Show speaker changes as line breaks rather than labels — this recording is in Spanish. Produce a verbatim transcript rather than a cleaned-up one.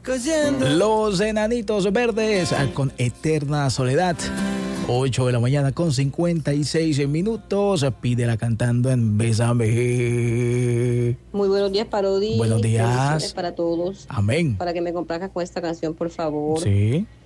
Los Enanitos Verdes con Eterna Soledad. ocho de la mañana con cincuenta y seis minutos. Pídela cantando en Bésame.
Muy buenos días, Parodi.
Buenos días.
Para todos.
Amén.
Para que me complazcas con esta canción, por favor.
Sí.